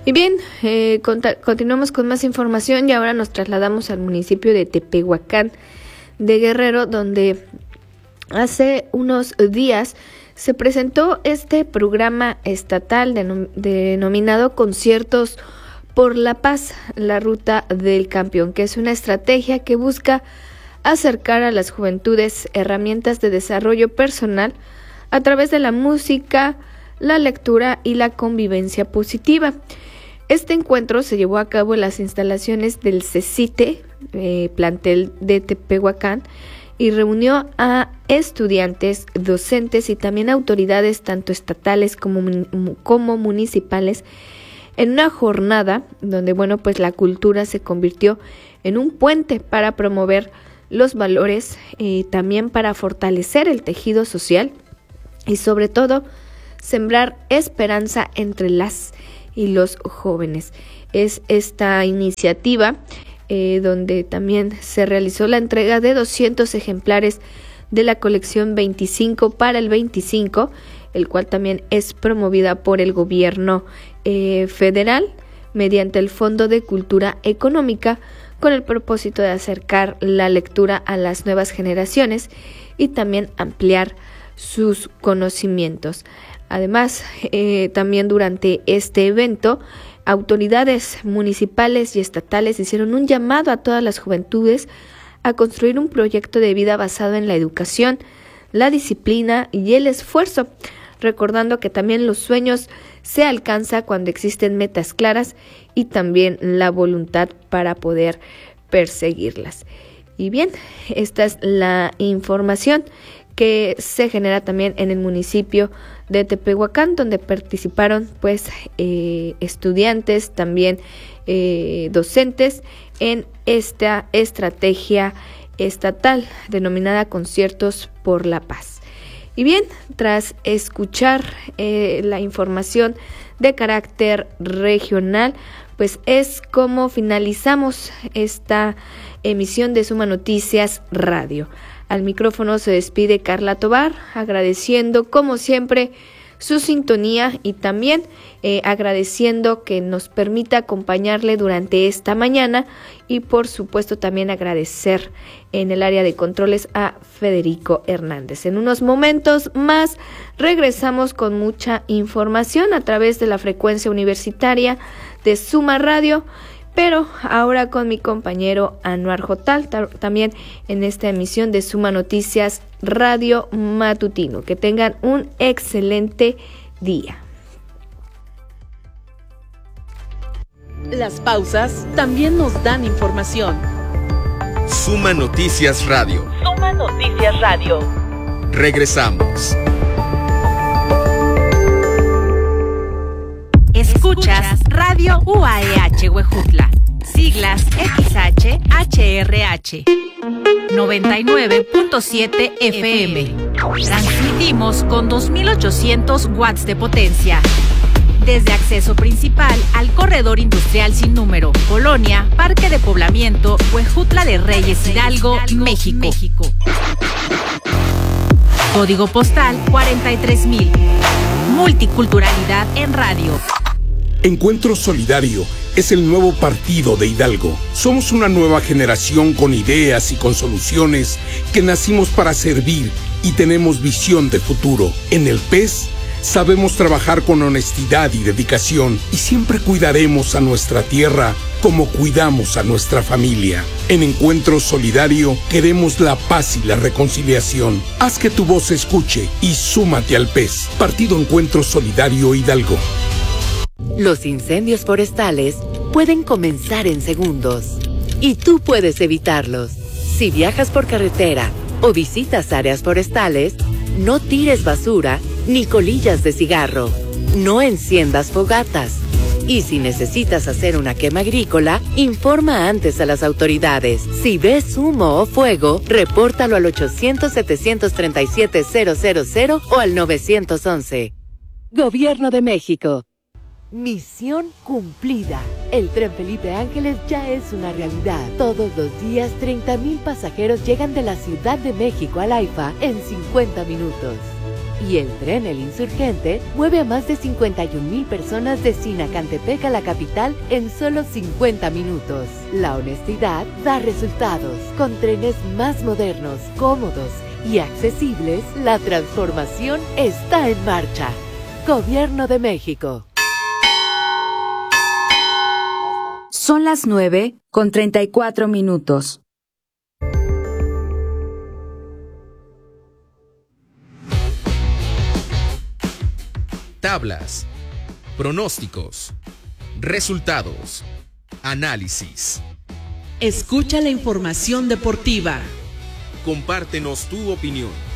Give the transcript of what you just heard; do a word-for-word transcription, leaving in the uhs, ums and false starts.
Y bien, eh, conta- continuamos con más información y ahora nos trasladamos al municipio de Tepehuacán de Guerrero, donde hace unos días se presentó este programa estatal denom- denominado Conciertos por la Paz, la Ruta del Campeón, que es una estrategia que busca acercar a las juventudes herramientas de desarrollo personal a través de la música, la lectura y la convivencia positiva. Este encuentro se llevó a cabo en las instalaciones del CECITE, eh, plantel de Tepehuacán, y reunió a estudiantes, docentes y también autoridades tanto estatales como, como municipales en una jornada donde, bueno, pues la cultura se convirtió en un puente para promover los valores, eh, también para fortalecer el tejido social y sobre todo sembrar esperanza entre las y los jóvenes. Es esta iniciativa eh, donde también se realizó la entrega de doscientos ejemplares de la colección veinticinco para el veinticinco, el cual también es promovida por el gobierno eh, federal mediante el Fondo de Cultura Económica, con el propósito de acercar la lectura a las nuevas generaciones y también ampliar sus conocimientos. Además, eh, también durante este evento, autoridades municipales y estatales hicieron un llamado a todas las juventudes a construir un proyecto de vida basado en la educación, la disciplina y el esfuerzo, recordando que también los sueños se alcanzan cuando existen metas claras y también la voluntad para poder perseguirlas. Y bien, esta es la información que se genera también en el municipio de Tepehuacán, donde participaron pues eh, estudiantes, también eh, docentes en esta estrategia estatal denominada Conciertos por la Paz. Y bien, tras escuchar eh, la información de carácter regional, pues es como finalizamos esta emisión de Suma Noticias Radio. Al micrófono se despide Carla Tobar, agradeciendo como siempre su sintonía y también eh, agradeciendo que nos permita acompañarle durante esta mañana y por supuesto también agradecer en el área de controles a Federico Hernández. En unos momentos más regresamos con mucha información a través de la frecuencia universitaria de Suma Radio, pero ahora con mi compañero Anuar Jotal, también en esta emisión de Suma Noticias Radio Matutino. Que tengan un excelente día. Las pausas también nos dan información. Suma Noticias Radio. Suma Noticias Radio. Regresamos. Escuchas Radio U A E H Huejutla, siglas X H H R H, noventa y nueve punto siete F M. Transmitimos con dos mil ochocientos watts de potencia. Desde acceso principal al corredor industrial sin número, Colonia, Parque de Poblamiento, Huejutla de Reyes Hidalgo, México. Código postal cuarenta y tres mil. Multiculturalidad en radio. Encuentro Solidario es el nuevo partido de Hidalgo. Somos una nueva generación con ideas y con soluciones que nacimos para servir y tenemos visión de futuro. En el P E S sabemos trabajar con honestidad y dedicación y siempre cuidaremos a nuestra tierra como cuidamos a nuestra familia. En Encuentro Solidario queremos la paz y la reconciliación. Haz que tu voz se escuche y súmate al P E S. Partido Encuentro Solidario Hidalgo. Los incendios forestales pueden comenzar en segundos y tú puedes evitarlos. Si viajas por carretera o visitas áreas forestales, no tires basura ni colillas de cigarro. No enciendas fogatas. Y si necesitas hacer una quema agrícola, informa antes a las autoridades. Si ves humo o fuego, repórtalo al ochocientos, setecientos treinta y siete, cero cero cero o al nueve once. Gobierno de México. Misión cumplida. El Tren Felipe Ángeles ya es una realidad. Todos los días, treinta mil pasajeros llegan de la Ciudad de México al AIFA en cincuenta minutos. Y el tren El Insurgente mueve a más de cincuenta y un mil personas de Sinacantepec a la capital en solo cincuenta minutos. La honestidad da resultados. Con trenes más modernos, cómodos y accesibles, la transformación está en marcha. Gobierno de México. Son las nueve con treinta y cuatro minutos. Tablas, pronósticos, resultados, análisis. Escucha la información deportiva. Compártenos tu opinión.